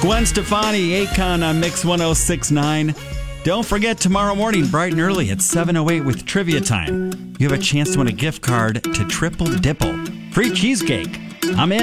Gwen Stefani, Akon on Mix 1069. Don't forget tomorrow morning, bright and early at 7:08 with Trivia Time. You have a chance to win a gift card to Triple Dipple. Free cheesecake. I'm in.